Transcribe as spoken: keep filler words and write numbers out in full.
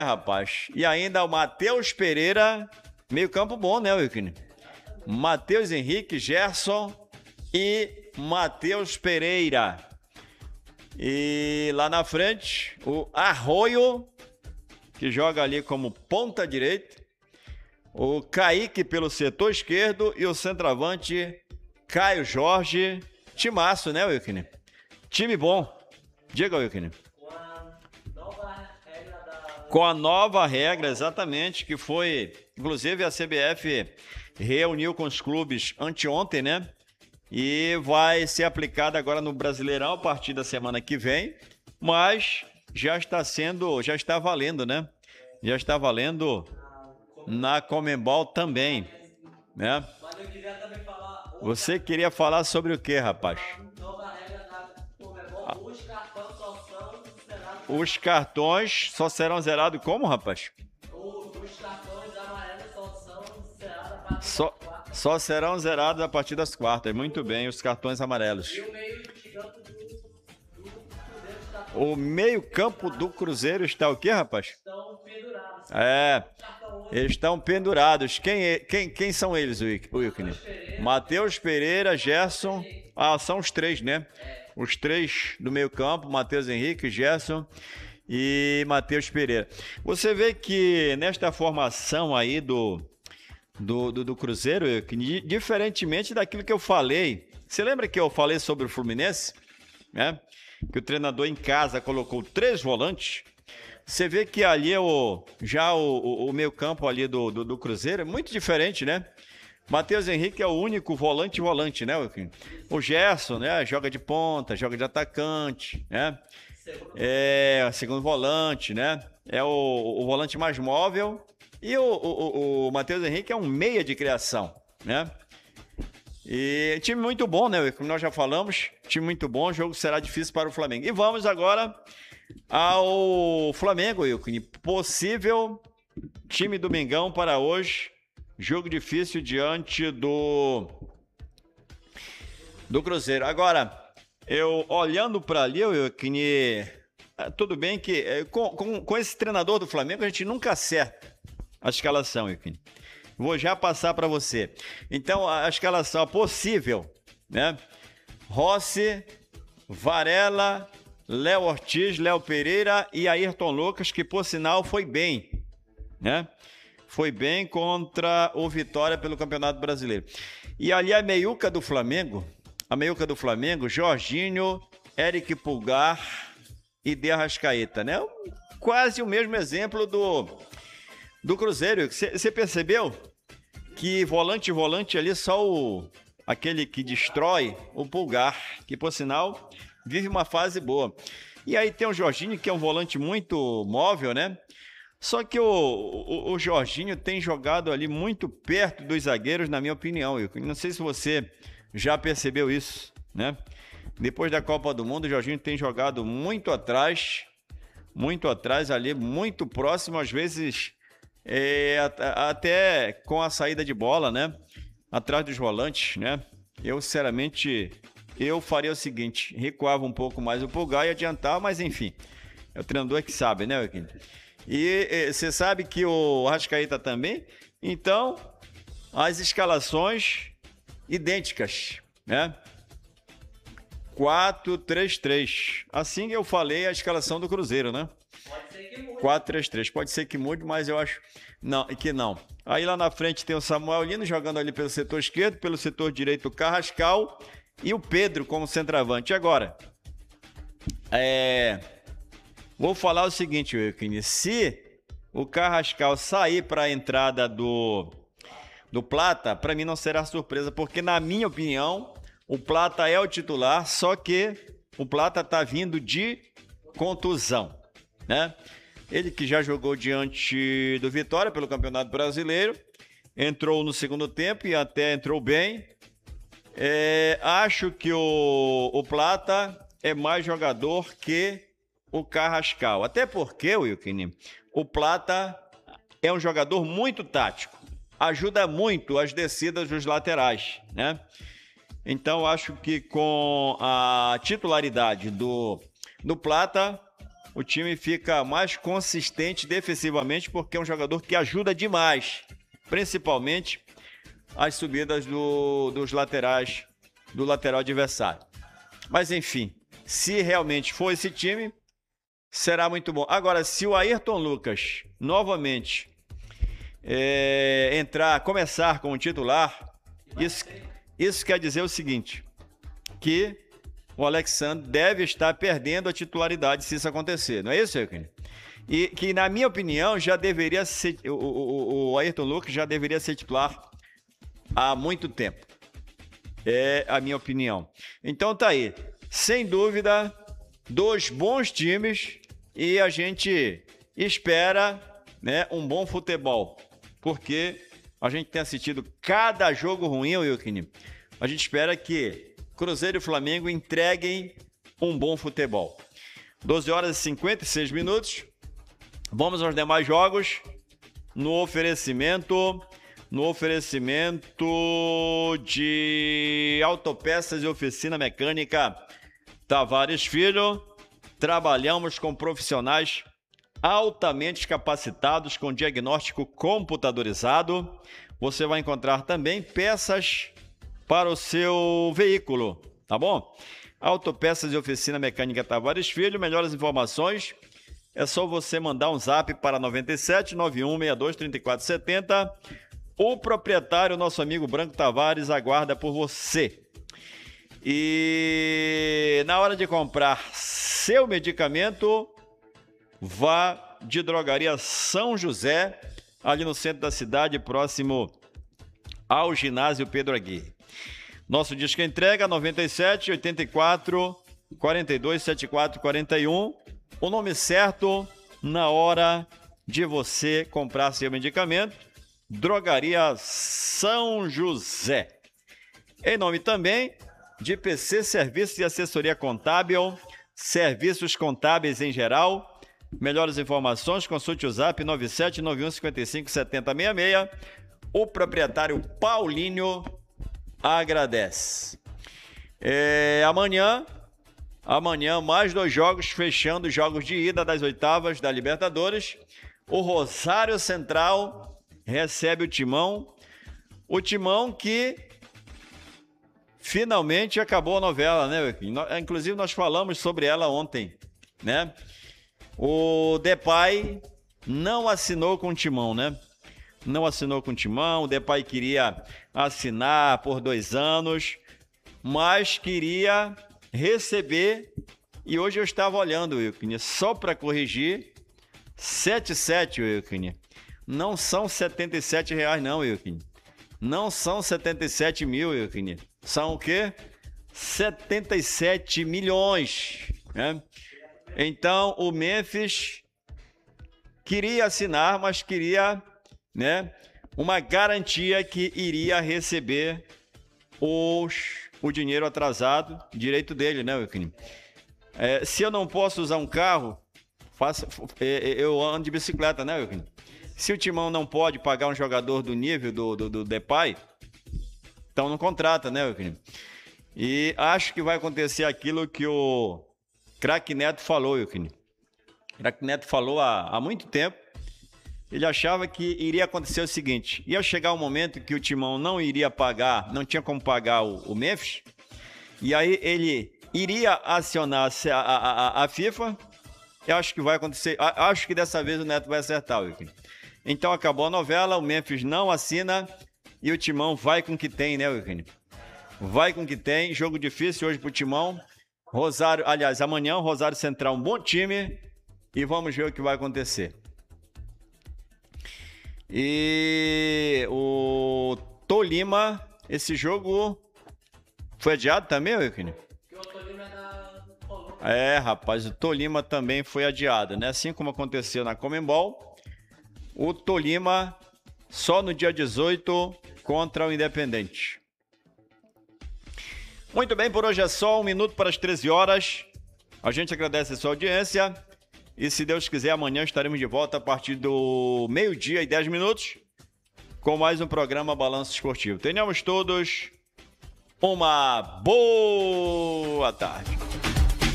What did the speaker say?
rapaz. E ainda o Matheus Pereira, meio campo bom, né, Wilkin? Matheus Henrique, Gerson e Matheus Pereira. E lá na frente, o Arroio, que joga ali como ponta direita. O Kaique pelo setor esquerdo e o centroavante Caio Jorge. Timaço, né, Wilkin? Time bom. Diga, Wilkin. Com a nova regra, exatamente, que foi... Inclusive, a C B F reuniu com os clubes anteontem, né? E vai ser aplicada agora no Brasileirão a partir da semana que vem. Mas já está sendo... Já está valendo, né? Já está valendo na Conmebol também, né? Você queria falar sobre o quê, rapaz? Os cartões só serão zerados como, rapaz? Os cartões amarelos só são zerados a partir só, das quartas. Só serão zerados a partir das quartas. Muito bem, os cartões amarelos. E o meio de campo do, do Cruzeiro está... O meio campo do Cruzeiro está o quê, rapaz? Estão pendurados. É, eles estão pendurados. Quem, é, quem, quem são eles, Wilkin? Matheus Pereira, Gerson... Ah, são os três, né? Os três do meio campo, Matheus Henrique, Gerson e Matheus Pereira. Você vê que nesta formação aí do, do, do, do Cruzeiro, diferentemente daquilo que eu falei, você lembra que eu falei sobre o Fluminense? Né? Que o treinador em casa colocou três volantes. Você vê que ali é o, já o, o, o meio campo ali do, do, do Cruzeiro é muito diferente, né? Matheus Henrique é o único volante-volante, né, Wilkin? O Gerson, né, joga de ponta, joga de atacante, né? É, segundo volante, né? É o, o volante mais móvel. E o, o, o Matheus Henrique é um meia de criação, né? E time muito bom, né, como nós já falamos. Time muito bom, o jogo será difícil para o Flamengo. E vamos agora ao Flamengo, Wilkin. Possível time do Mengão para hoje. Jogo difícil diante do, do Cruzeiro. Agora, eu olhando para ali, eu, que, tudo bem que com, com, com esse treinador do Flamengo a gente nunca acerta a escalação, Wilkin. Vou já passar para você. Então, a escalação possível, né? Rossi, Varela, Léo Ortiz, Léo Pereira e Ayrton Lucas, que por sinal foi bem, né? Foi bem contra o Vitória pelo Campeonato Brasileiro. E ali a meiuca do Flamengo, a meiuca do Flamengo, Jorginho, Eric Pulgar e De Arrascaeta, né? Quase o mesmo exemplo do, do Cruzeiro. Você percebeu que volante volante ali só o, aquele que destrói, o Pulgar, que por sinal vive uma fase boa. E aí tem o Jorginho, que é um volante muito móvel, né? Só que o, o, o Jorginho tem jogado ali muito perto dos zagueiros, na minha opinião. Eu não sei se você já percebeu isso, né? Depois da Copa do Mundo, o Jorginho tem jogado muito atrás, muito atrás ali, muito próximo, às vezes é, até com a saída de bola, né? Atrás dos volantes, né? Eu, sinceramente, eu faria o seguinte, recuava um pouco mais o Pulgar e adiantava, mas enfim, é o treinador que sabe, né, Wilkin? E você sabe que o Arrascaeta também. Então, as escalações idênticas, né? quatro três três. Assim que eu falei a escalação do Cruzeiro, né? Pode ser que mude. quatro três três. Pode ser que mude, mas eu acho não, que não. Aí lá na frente tem o Samuel Lino jogando ali pelo setor esquerdo, pelo setor direito o Carrascal e o Pedro como centroavante. Agora, é... vou falar o seguinte, Wilkin, se o Carrascal sair para a entrada do, do Plata, para mim não será surpresa, porque na minha opinião, o Plata é o titular, só que o Plata está vindo de contusão, né? Ele que já jogou diante do Vitória pelo Campeonato Brasileiro, entrou no segundo tempo e até entrou bem. É, acho que o, o Plata é mais jogador que o Carrascal. Até porque, Wilkin, o Plata é um jogador muito tático. Ajuda muito as descidas dos laterais, né? Então, acho que com a titularidade do, do Plata, o time fica mais consistente defensivamente, porque é um jogador que ajuda demais, principalmente as subidas do, dos laterais, do lateral adversário. Mas enfim, se realmente for esse time, será muito bom. Agora, se o Ayrton Lucas novamente é, entrar, começar como titular, isso, isso quer dizer o seguinte, que o Alexandre deve estar perdendo a titularidade se isso acontecer, não é isso, Euclid? E que, na minha opinião, já deveria ser, o, o, o Ayrton Lucas já deveria ser titular há muito tempo. É a minha opinião. Então tá aí, sem dúvida, dois bons times e a gente espera, né, um bom futebol, porque a gente tem assistido cada jogo ruim, Euclid. A gente espera que Cruzeiro e Flamengo entreguem um bom futebol. doze horas e cinquenta e seis minutos. Vamos aos demais jogos. No oferecimento, no oferecimento de Autopeças e Oficina Mecânica Tavares Filho. Trabalhamos com profissionais altamente capacitados com diagnóstico computadorizado. Você vai encontrar também peças para o seu veículo, tá bom? Autopeças e Oficina Mecânica Tavares Filho, melhores informações, é só você mandar um zap para nove sete nove um seis dois três quatro sete zero. O proprietário, nosso amigo Branco Tavares, aguarda por você. E na hora de comprar seu medicamento, vá de Drogaria São José, ali no centro da cidade, próximo ao ginásio Pedro Aguirre. Nosso disco entrega nove sete oito quatro quatro dois sete quatro quatro um. O nome certo na hora de você comprar seu medicamento, Drogaria São José. Em nome também de P C Serviços e Assessoria Contábil, serviços contábeis em geral. Melhores informações, consulte o zap nove sete nove um cinco cinco sete zero seis seis. O proprietário Paulinho agradece. É, amanhã, amanhã mais dois jogos, fechando os jogos de ida das oitavas da Libertadores. O Rosário Central recebe o Timão. O Timão que finalmente acabou a novela, né? Inclusive nós falamos sobre ela ontem, né? O Depay não assinou com o Timão, né? Não assinou com o Timão, o Depay queria assinar por dois anos, mas queria receber, e hoje eu estava olhando, Wilkin, só para corrigir, setenta e sete, Wilkin, não são setenta e sete reais não, Wilkin, não são setenta e sete mil, Wilkin, são o quê? setenta e sete milhões, né? Então, o Memphis queria assinar, mas queria, né, uma garantia que iria receber os, o dinheiro atrasado, direito dele, né, Wilkin? É, se eu não posso usar um carro, faça, é, eu ando de bicicleta, né, Wilkin? Se o Timão não pode pagar um jogador do nível do, do, do Depay, então não contrata, né, Wilkin? E acho que vai acontecer aquilo que o Craque Neto falou, Wilkin. Craque Neto falou há, há muito tempo. Ele achava que iria acontecer o seguinte: ia chegar um momento que o Timão não iria pagar, não tinha como pagar o, o Memphis, e aí ele iria acionar a, a, a, a FIFA. Eu acho que vai acontecer, acho que dessa vez o Neto vai acertar, Wilkin. Então acabou a novela, o Memphis não assina e o Timão vai com o que tem, né, Wilkin? Vai com o que tem, jogo difícil hoje pro Timão. Rosário, aliás, amanhã o Rosário Central, um bom time, e vamos ver o que vai acontecer. E o Tolima, esse jogo foi adiado também, Wilkin? É, rapaz, o Tolima também foi adiado, né? Assim como aconteceu na Conmebol, o Tolima só no dia dezoito contra o Independente. Muito bem, por hoje é só, um minuto para as treze horas. A gente agradece a sua audiência e, se Deus quiser, amanhã estaremos de volta a partir do meio-dia e dez minutos com mais um programa Balanço Esportivo. Tenhamos todos uma boa tarde.